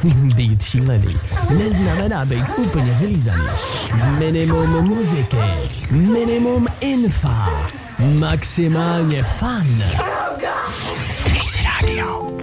Být šílený neznamená být úplně vylízaný. Minimum muziky, minimum infa, maximálně fun. Crazy Radio.